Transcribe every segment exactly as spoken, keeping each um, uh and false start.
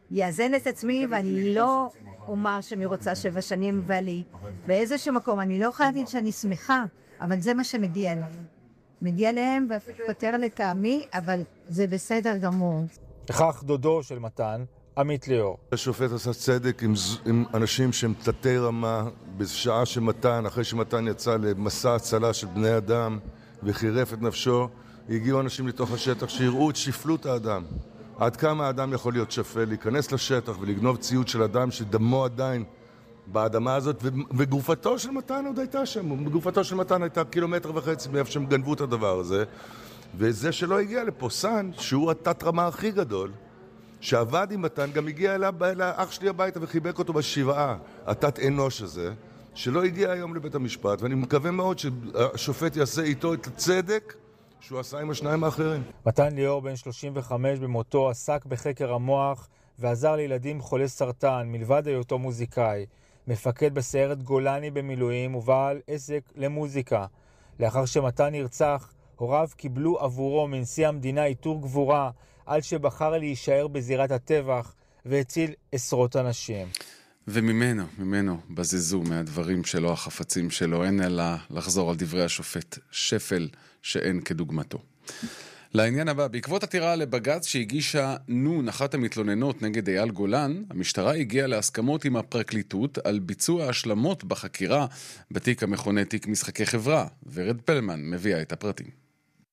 יאזן את עצמי, ואני לא אומר שאני רוצה שבע שנים, ואני באיזשהו מקום, אני לא יכולה להגיד שאני שמחה, אבל זה מה שמגיע להם. מגיע להם ואפילו יותר לטעמי, אבל זה בסדר גמור. לכך דודו של מתן, עמית ליאור. השופט עשה צדק עם, עם אנשים שהם תתי רמה, בשעה שמתן, אחרי שמתן יצא למסע הצלה של בני אדם וחירף את נפשו, הגיעו אנשים לתוך השטח שיראו את שפלות האדם. עד כמה האדם יכול להיות שפל, להיכנס לשטח ולגנוב ציוד של אדם שדמו עדיין באדמה הזאת, וגופתו של מתן עוד הייתה שם. גופתו של מתן הייתה קילומטר וחצי מאיפה שהם גנבו את הדבר הזה. וזה שלא הגיע לפוסן, שהוא התת רמה הכי גדול, שעבד עם מתן, גם הגיע אליו, לאח שלי הביתה וחיבק אותו בשבעה, התת אנוש הזה, שלא הגיע היום לבית המשפט, ואני מקווה מאוד שהשופט יעשה איתו את הצדק שהוא עשה עם השניים האחרים. מתן ליאור בן שלושים וחמש במותו עסק בחקר המוח ועזר לילדים חולי סרטן, מלבד היותו מוזיקאי, מפקד בסיירת גולני במילואים ובעל עסק למוזיקה. לאחר שמתן נרצח, הוריו קיבלו עבורו מנשיא המדינה עיטור גבורה, על שבחר להישאר בזירת הטבח והציל עשרות אנשים. וממנו, ממנו בזזו מהדברים שלו, החפצים שלו, אין אלא לחזור על דברי השופט, שפל שאין כדוגמתו. לעניין הבא, בעקבות עתירה לבג"ץ שהגישה נון, אחת המתלוננות נגד אייל גולן, המשטרה הגיעה להסכמות עם הפרקליטות על ביצוע השלמות בחקירה בתיק המכונה תיק משחקי חברה. ורד פלמן מביאה את הפרטים.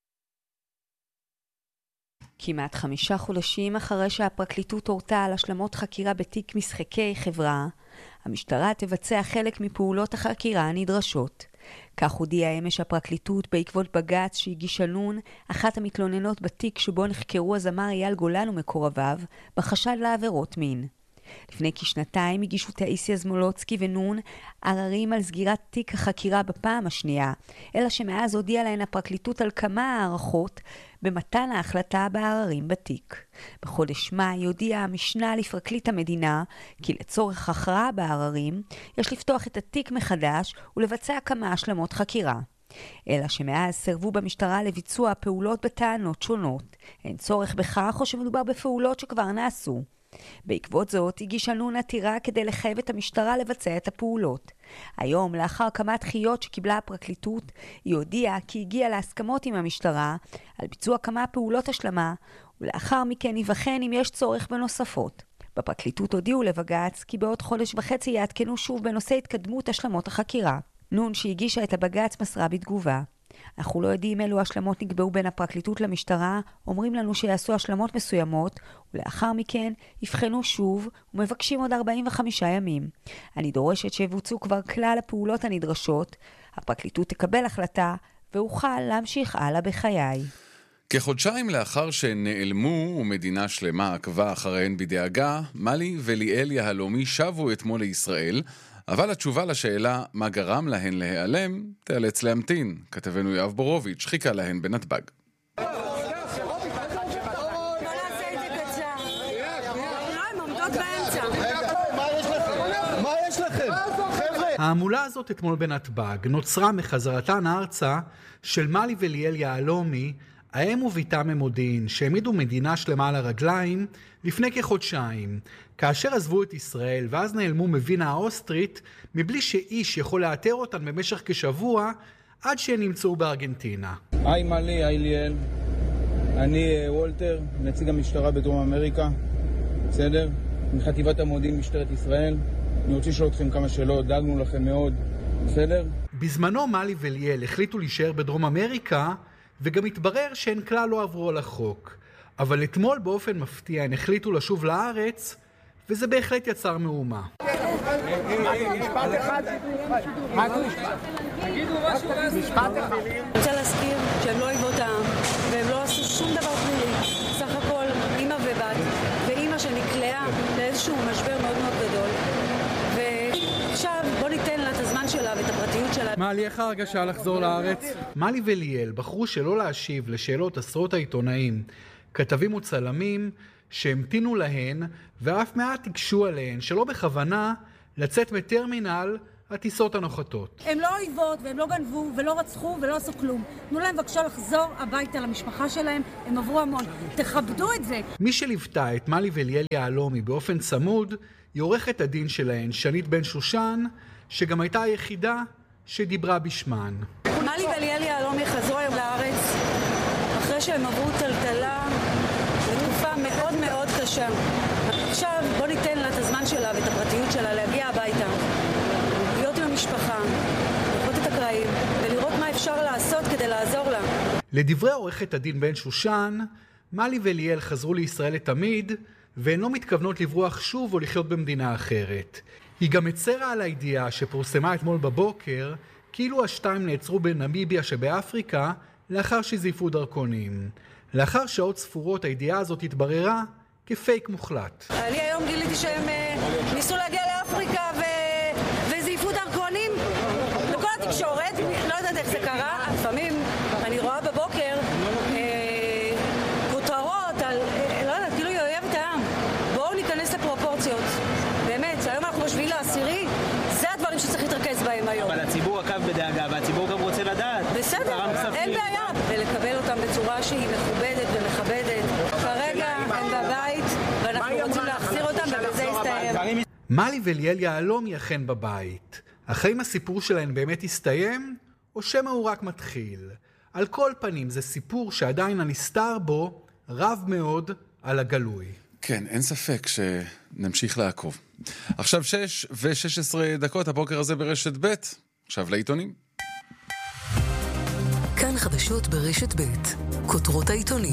כמעט חמישה חודשים אחרי שהפרקליטות הורתה על השלמות חקירה בתיק משחקי חברה, המשטרה תבצע חלק מפעולות החקירה הנדרשות. כך הודיעה אמש הפרקליטות בעקבות בג"ץ שהגישה נון, אחת המתלוננות בתיק שבו נחקרו הזמר אייל גולן ומקורביו, בחשד לעבירות מין. לפני כשנתיים הגישו תאיסיה זמולוצקי ונון עררים על סגירת תיק החקירה בפעם השנייה, אלא שמאז הודיעה להן הפרקליטות על כמה הערכות במתן ההחלטה בעררים בתיק. בחודש מאי הודיעה המשנה לפרקליט המדינה כי לצורך הכרעה בעררים יש לפתוח את התיק מחדש ולבצע כמה השלמות חקירה. אלא שמאז סרבו במשטרה לביצוע פעולות בטענות שונות. אין צורך בכך או שמדובר בפעולות שכבר נעשו. בעקבות זאת הגישה נון עתירה כדי לחייב את המשטרה לבצע את הפעולות. היום, לאחר כמה דחיות שקיבלה הפרקליטות, היא הודיעה כי הגיעה להסכמות עם המשטרה על ביצוע כמה פעולות השלמה, ולאחר מכן יבחן אם יש צורך בנוספות. בפרקליטות הודיעו לבג"ץ כי בעוד חודש וחצי יעדכנו שוב בנושא התקדמות השלמות החקירה. נון שהגישה את הבג"ץ מסרה בתגובה: אנחנו לא יודעים אילו השלמות נקבעו בין הפרקליטות למשטרה, אומרים לנו שיעשו השלמות מסוימות, ולאחר מכן יבחנו שוב ומבקשים עוד ארבעים וחמישה ימים. אני דורשת שיבוצעו כבר כלל הפעולות הנדרשות, הפרקליטות תקבל החלטה ואוכל להמשיך הלאה בחיי. כחודשיים לאחר שנעלמו ומדינה שלמה עקבה אחריהן בדאגה, מלי וליאל יהלומי שבו אתמול לישראל, אבל התשובה לשאלה מה גרם להן להיעלם תיאלץ להמתין. כתבנו יואב בורוביץ' חיכה להן בנתב"ג. ההמולה הזאת אתמול בנתב"ג נוצרה מחזרתן ארצה של מלי וליאל יהלומי, האם וביתה ממודיעין, שהעמידו מדינה שלמה על הרגליים לפני כחודשיים, כאשר עזבו את ישראל ואז נעלמו מווינה האוסטרית, מבלי שאיש יכול לאתר אותן במשך כשבוע, עד שהן נמצאו בארגנטינה. היי מלי, היי ליאל, אני וולטר, נציג המשטרה בדרום אמריקה, בסדר? מחטיבת המודיעין משטרת ישראל. אני רוצה לשאול אתכם כמה שאלות, דאגנו לכם מאוד, בסדר? בזמנו מלי וליאל החליטו להישאר בדרום אמריקה, וגם התברר שהן כלל לא עברו על החוק. אבל אתמול באופן מפתיע הן החליטו לשוב לארץ, וזה בהחלט יצר מהומה. משפט אחד. תגידו משהו. משפט אחד. אני רוצה להזכיר שהם לא אוהבות העם, והם לא עשו שום דבר פלילי. סך הכל אמא ובת, ואמא שנקלעה לאיזשהו משבר מאוד מאוד גדול. ועכשיו בוא ניתן לה את הזמן שלה ואת הפרטיות שלה. מלי, איך הרגשה לחזור לארץ? מלי וליאל בחרו שלא להשיב לשאלות עשרות העיתונאים, כתבים וצלמים שהמתינו להן, ואף מעט תקשו עליהן שלא בכוונה לצאת מטרמינל הטיסות הנוחתות. הם לא אויבות והם לא גנבו ולא רצחו ולא עשו כלום. תנו להם בבקשה לחזור הביתה למשפחה שלהם, הם עברו המון. תכבדו את זה. מי שליוותה את מלי וליאל יהלומי באופן צמוד היא עורכת הדין שלהן, שנית בן שושן, שגם הייתה היחידה שדיברה בשמן. מלי וליאל יהלומי חזרו היום לארץ אחרי שהם עברו טלטלה בתקופה מאוד מאוד קשה. עכשיו בוא ניתן לה את הזמן שלה ואת הפרטיות שלה להגיע הביתה, להיות עם המשפחה, לראות את הקרעים ולראות מה אפשר לעשות כדי לעזור לה. לדברי עורכת הדין בן שושן, מלי וליאל חזרו לישראל לתמיד והן לא מתכוונות לברוח שוב או לחיות במדינה אחרת. היא גם הצרה על הידיעה שפורסמה אתמול בבוקר כאילו השתיים נעצרו בנמיביה שבאפריקה לאחר שזיפו דרכונים. לאחר שעות ספורות הידיעה הזאת התבררה כפייק מוחלט. אני היום גיליתי שהם uh, ניסו להגיע לאפריקה ו... וזיפו דרכונים בכל התקשורת, לא יודעת איך זה קרה. לפעמים אני רואה בבוקר uh, כותרות על, uh, לא יודעת, כאילו היא אוהבת העם. בואו ניכנס לפרופורציות. באמת, היום אנחנו בשביל העשירי, זה הדברים שצריך להתרכז בהם היום. אבל הציבור עקב בדאגה, והציבור גם רוצה לדעת. בסדר, אין בעיה. ולקבל אותם בצורה שהיא מכובדת ומכבדת. כרגע הם בבית, ואנחנו רוצים להחזיר אותם, ובזה יסתיים. מלי וליאל יהלומי אכן בבית. אך האם הסיפור שלהן באמת הסתיים, או שמא הוא רק מתחיל? על כל פנים, זה סיפור שעדיין הנסתר בו רב מאוד על הגלוי. כן, אין ספק שנמשיך לעקוב. עכשיו שש ושש עשרה דקות, הבוקר הזה ברשת ב', עכשיו לעיתונים. כאן חדשות ברשת ב', כותרות העיתונים.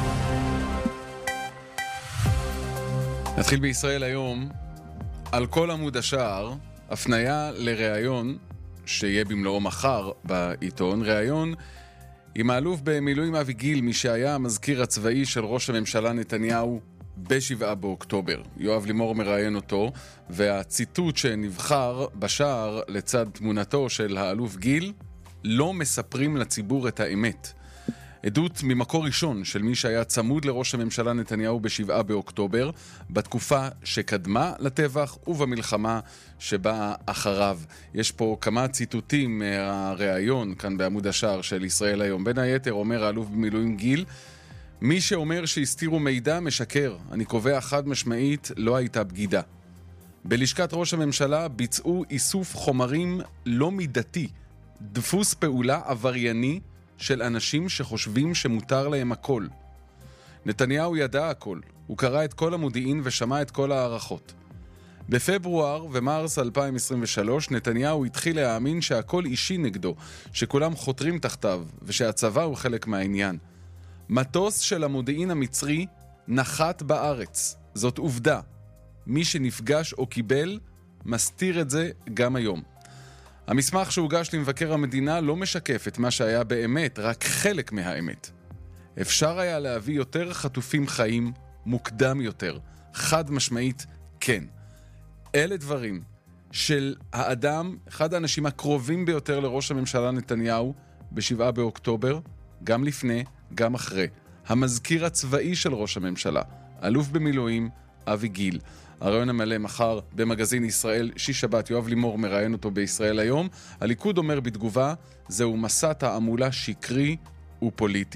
נתחיל בישראל היום, על כל עמוד השער, הפניה לראיון שיהיה במלואו מחר בעיתון, ראיון עם האלוף במילואים אבי גיל, מי שהיה המזכיר הצבאי של ראש הממשלה נתניהו בשבעה באוקטובר. יואב לימור מראיין אותו, והציטוט שנבחר בשער לצד תמונתו של האלוף גיל, לא מספרים לציבור את האמת. עדות ממקור ראשון של מי שהיה צמוד לראש הממשלה נתניהו בשבעה באוקטובר, בתקופה שקדמה לטבח ובמלחמה שבאה אחריו. יש פה כמה ציטוטים מהראיון כאן בעמוד השער של ישראל היום. בין היתר אומר האלוף במילואים גיל, מי שאומר שהסתירו מידע משקר. אני קובע חד משמעית, לא הייתה בגידה. בלשכת ראש הממשלה ביצעו איסוף חומרים לא מידתי, דפוס פעולה עברייני של אנשים שחושבים שמותר להם הכל. נתניהו ידע הכל, הוא קרא את כל המודיעין ושמע את כל הערכות. בפברואר ומרס אלפיים עשרים ושלוש נתניהו התחיל להאמין שהכל אישי נגדו, שכולם חותרים תחתיו ושהצבא הוא חלק מהעניין. מטוס של המודיעין המצרי נחת בארץ, זאת עובדה. מי שנפגש או קיבל מסתיר את זה גם היום. המסמך שהוגש למבקר המדינה לא משקף את מה שהיה באמת, רק חלק מהאמת. אפשר היה להביא יותר חטופים חיים מוקדם יותר. חד משמעית, כן. אלה דברים של האדם, אחד האנשים הקרובים ביותר לראש הממשלה נתניהו בשבעה באוקטובר, גם לפני, גם אחרי. המזכיר הצבאי של ראש הממשלה, אלוף במילואים אבי גיל. הרעיון המלא מחר במגזין ישראל, שיש שבת, יואב לימור מראיין אותו בישראל היום. הליכוד אומר בתגובה, זהו מסע תעמולה שקרי ופוליטי.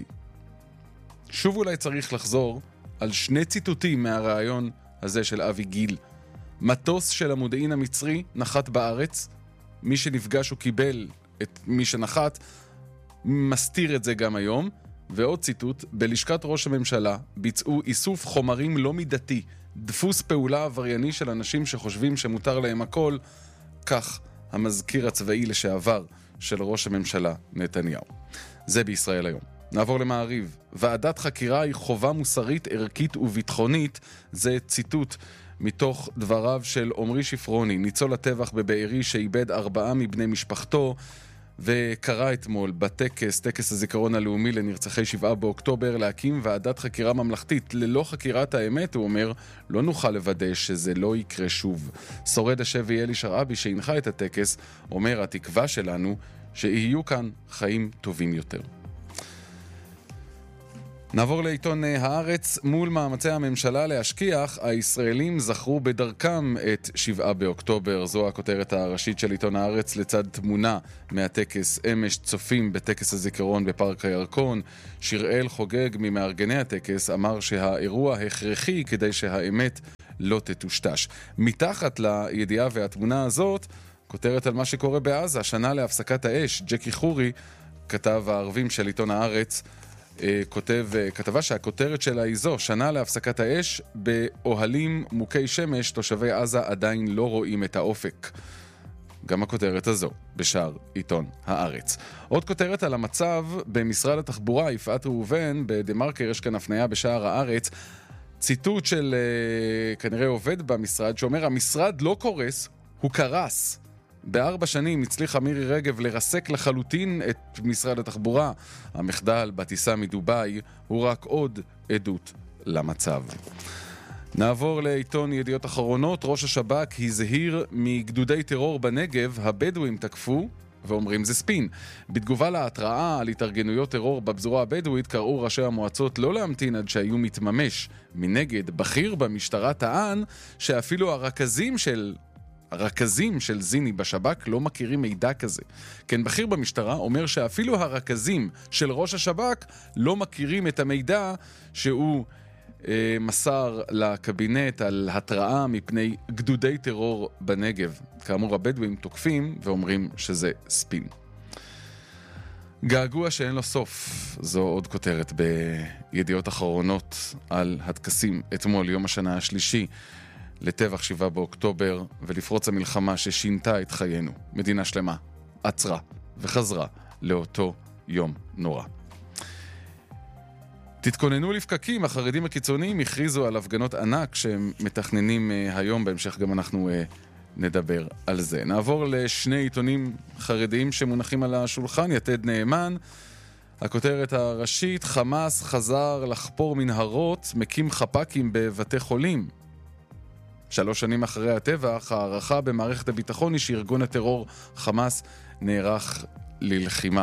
שוב אולי צריך לחזור על שני ציטוטים מהרעיון הזה של אבי גיל. מטוס של המודיעין המצרי נחת בארץ, מי שנפגש או קיבל את מי שנחת, מסתיר את זה גם היום. ועוד ציטוט, בלשכת ראש הממשלה ביצעו איסוף חומרים לא מידתי, דפוס פעולה עברייני של אנשים שחושבים שמותר להם הכל, כך המזכיר הצבאי לשעבר של ראש הממשלה נתניהו. זה בישראל היום. נעבור למעריב. ועדת חקירה היא חובה מוסרית, ערכית וביטחונית. זה ציטוט מתוך דבריו של עומרי שפרוני, ניצול הטבח בבארי שאיבד ארבעה מבני משפחתו, וקרא אתמול בטקס, טקס הזיכרון הלאומי לנרצחי שבעה באוקטובר, להקים ועדת חקירה ממלכתית. ללא חקירת האמת, הוא אומר, לא נוכל לוודא שזה לא יקרה שוב. שורד השבי אלי שרעבי שהנחה את הטקס, אומר, התקווה שלנו שיהיו כאן חיים טובים יותר. נעבור לעיתון הארץ. מול מאמצי הממשלה להשכיח, הישראלים זכרו בדרכם את שבעה באוקטובר. זו הכותרת הראשית של עיתון הארץ, לצד תמונה מהטקס. אמש צופים בטקס הזיכרון בפארק הירקון. שיראל חוגג ממארגני הטקס אמר שהאירוע הכרחי כדי שהאמת לא תטושטש. מתחת לידיעה והתמונה הזאת, כותרת על מה שקורה בעזה, שנה להפסקת האש. ג'קי חורי, כתב הערבים של עיתון הארץ, כותב כתבה שהכותרת שלה היא זו: שנה להפסקת האש, באוהלים מוכי שמש תושבי עזה עדיין לא רואים את האופק. גם הכותרת הזו בשער עיתון הארץ. עוד כותרת על המצב במשרד התחבורה. יפעת ראובן בדמרקר, יש כאן הפניה בשער הארץ, ציטוט של כנראה עובד במשרד שאומר: המשרד לא קורס, הוא קרס. בארבע שנים הצליחה מירי רגב לרסק לחלוטין את משרד התחבורה. המחדל בטיסה מדובאי הוא רק עוד עדות למצב. נעבור לעיתון ידיעות אחרונות. ראש השב"כ הזהיר מגדודי טרור בנגב. הבדואים תקפו ואומרים זה ספין. בתגובה להתראה על התארגנויות טרור בפזורה הבדואית, קראו ראשי המועצות לא להמתין עד שהיו מתממש. מנגד, בכיר במשטרה טען שאפילו הרכזים של הרכזים של זיני בשב"כ לא מכירים מידע כזה. כן, בכיר במשטרה אומר שאפילו הרכזים של ראש השב"כ לא מכירים את המידע שהוא אה, מסר לקבינט על התראה מפני גדודי טרור בנגב. כאמור, הבדואים תוקפים ואומרים שזה ספין. געגוע שאין לו סוף, זו עוד כותרת בידיעות אחרונות על הטקסים אתמול, יום השנה השלישי לטבח שבעה באוקטובר ולפרוץ המלחמה ששינתה את חיינו. מדינה שלמה עצרה וחזרה לאותו יום נורא. תתכוננו לפקקים. החרדים הקיצוניים הכריזו על הפגנות ענק שהם מתכננים היום. בהמשך גם אנחנו נדבר על זה. נעבור לשני עיתונים חרדיים שמונחים על השולחן. יתד נאמן, הכותרת הראשית: חמאס חזר לחפור מנהרות, מקים חפ"קים בבתי חולים. שלוש שנים אחרי הטבח, הערכה במערכת הביטחון היא שארגון הטרור חמאס נערך ללחימה.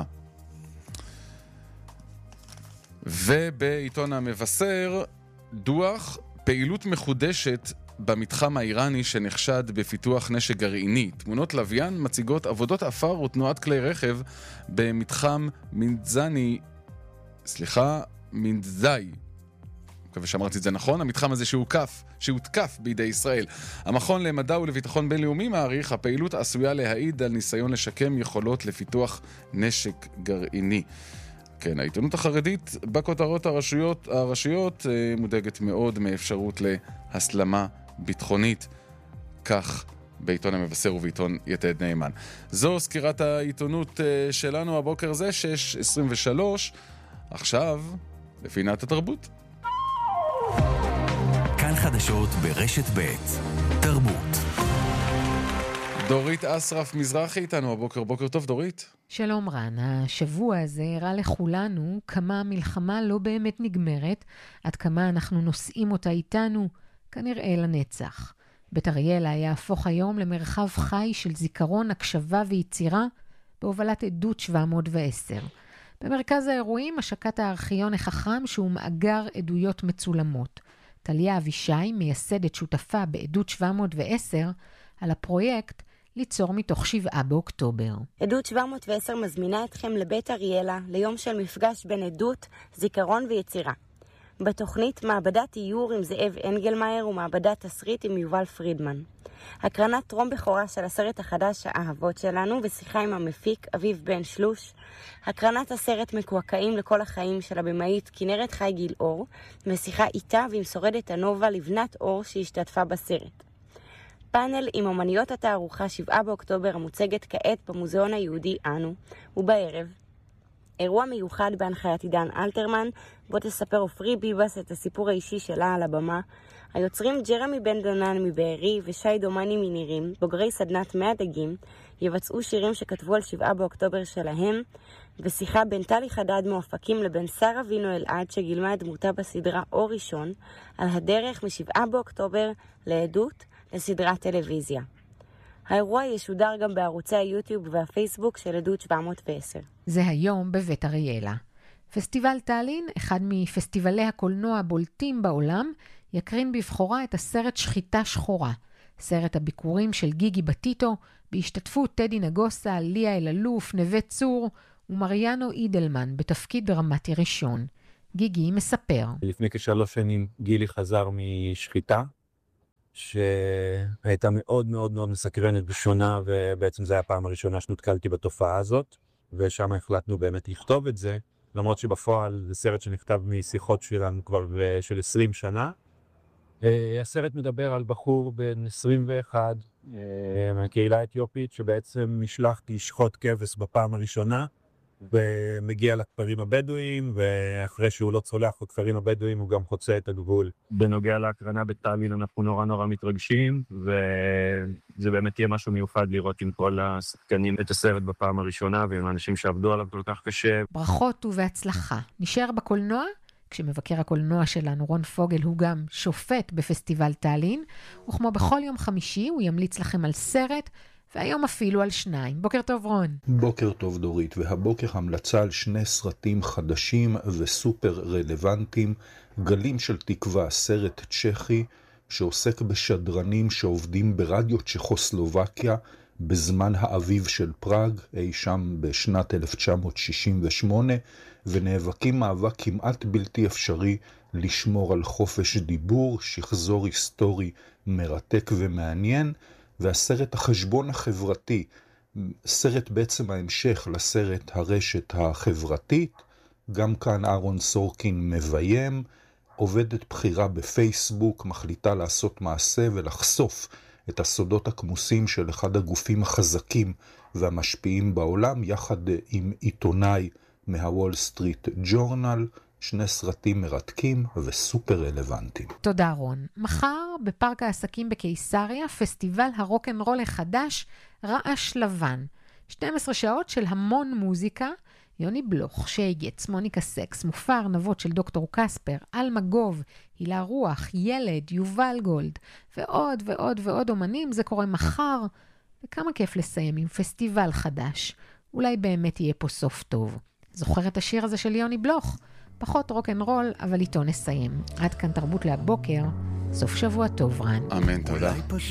ובעיתון המבשר, דוח פעילות מחודשת במתחם האיראני שנחשד בפיתוח נשק גרעיני. תמונות לוויין מציגות עבודות אפר ותנועת כלי רכב במתחם מנזני, סליחה, מנזאי. מקווה שאמרתי את זה נכון. המתחם הזה שהוקף, שהותקף בידי ישראל. המכון למדע ולביטחון בינלאומי מעריך, הפעילות עשויה להעיד על ניסיון לשקם יכולות לפיתוח נשק גרעיני. כן, העיתונות החרדית בכותרות הרשויות, הרשויות מודאגת מאוד מאפשרות להסלמה ביטחונית. כך בעיתון המבשר ובעיתון יתד נאמן. זו סקירת העיתונות שלנו הבוקר זה, שש עשרים ושלוש. עכשיו, לפינת התרבות. כאן חדשות ברשת ב' תרבות. דורית אסרף מזרחי איתנו הבוקר. בוקר טוב דורית. שלום רן. השבוע הזה הראה לכולנו כמה המלחמה לא באמת נגמרת, עד כמה אנחנו נושאים אותה איתנו, כנראה לנצח. בית אריאלה יהפוך היום למרחב חי של זיכרון, הקשבה ויצירה, בהובלת עדות שבע מאות ועשר. במרכז האירועים השקת הארכיון החכם שהוא מאגר עדויות מצולמות. טליה אבישי, מייסדת שותפה בעדות שבע מאות ועשר, על הפרויקט ליצור מתוך שבעה באוקטובר. עדות שבע מאות ועשר מזמינה אתכם לבית אריאלה ליום של מפגש בין עדות, זיכרון ויצירה. בתוכנית מעבדת איור עם זאב אנגלמאייר ומעבדת תסריט עם יובל פרידמן. הקרנת טרום בכורה של הסרט החדש האהבות שלנו ושיחה עם המפיק אביב בן שלוש. הקרנת הסרט מקועקעים לכל החיים של הבמאית כנרת חי גילאור, ושיחה איתה ועם שורדת הנובה לבנת אור שהשתתפה בסרט. פאנל עם אומניות התערוכה שבעה באוקטובר המוצגת כעת במוזיאון היהודי אנו, ובערב אירוע מיוחד בהנחיית עידן אלתרמן, בו תספר אופרי ביבס את הסיפור האישי שלה על הבמה. היוצרים ג'רמי בן דנן מבארי ושי דומני מנירים, בוגרי סדנת מאה דגים, יבצעו שירים שכתבו על שבעה באוקטובר שלהם, ושיחה בין טלי חדד מאופקים לבין שרה וינו אלעד שגילמה את דמותה בסדרה אור ראשון, על הדרך משבעה באוקטובר לעדות לסדרת טלוויזיה. האירוע ישודר גם בערוצי היוטיוב והפייסבוק של עדות שבע מאות ועשר. זה היום בבית אריאלה. פסטיבל טאלין, אחד מפסטיבלי הקולנוע הבולטים בעולם, יקרין בבחורה את הסרט שחיטה שחורה, סרט הביקורים של גיגי בטיטו, בהשתתפות טדי נגוסה, ליה אללוף, נווה צור ומריאנו אידלמן בתפקיד דרמטי ראשון. גיגי מספר. לפני כשלוש שנים גילי חזר משחיטה, שהייתה מאוד מאוד מאוד מסקרנת ושונה, ובעצם זו הייתה הפעם הראשונה שנתקלתי בתופעה הזאת, ושם החלטנו באמת לכתוב את זה, למרות שבפועל זה סרט שנכתב משיחות שלנו כבר של עשרים שנה. הסרט מדבר על בחור בן עשרים ואחת, מהקהילה האתיופית, שבעצם נשלח לשחוט כבש בפעם הראשונה, ומגיע לכפרים הבדואים, ואחרי שהוא לא צולח בכפרים הבדואים, הוא גם חוצה את הגבול. בנוגע להקרנה בטאלין, אנחנו נורא נורא מתרגשים, וזה באמת יהיה משהו מיוחד לראות עם כל השחקנים את הסרט בפעם הראשונה, ועם האנשים שעבדו עליו כל כך קשה. ברכות ובהצלחה. נשאר בקולנוע? כשמבקר הקולנוע שלנו, רון פוגל, הוא גם שופט בפסטיבל טאלין, וכמו בכל יום חמישי, הוא ימליץ לכם על סרט, והיום אפילו על שניים. בוקר טוב רון. בוקר טוב דורית, והבוקר המלצה על שני סרטים חדשים וסופר רלוונטיים, גלים של תקווה, סרט צ'כי שעוסק בשדרנים שעובדים ברדיו צ'כוסלובקיה בזמן האביב של פראג, אי שם בשנת אלף תשע מאות שישים ושמונה, ונאבקים מאבק כמעט בלתי אפשרי לשמור על חופש דיבור, שחזור היסטורי מרתק ומעניין, והסרט החשבון החברתי, סרט בעצם ההמשך לסרט הרשת החברתית, גם כאן אהרון סורקין מביים, עובדת בחירה בפייסבוק, מחליטה לעשות מעשה ולחשוף את הסודות הכמוסים של אחד הגופים החזקים והמשפיעים בעולם, יחד עם עיתונאי מהוול סטריט ג'ורנל, שני סרטים מרתקים וסופר רלוונטיים. תודה רון. מחר בפארק העסקים בקיסריה, פסטיבל הרוק'נ'רול החדש, רעש לבן. שתים עשרה שעות של המון מוזיקה, יוני בלוך, שייגץ, מוניקה סקס, מופע ארנבות של דוקטור קספר, אלמה גוב, הילה רוח, ילד, יובל גולד, ועוד ועוד ועוד אומנים. זה קורה מחר, וכמה כיף לסיים עם פסטיבל חדש. אולי באמת יהיה פה סוף טוב. זוכר את השיר הזה של יוני בלוך? פחות רוק'נ'רול, אבל איתו נסיים. עד כאן תרבות להבוקר. סוף שבוע טוב, רן. אמן, תודה.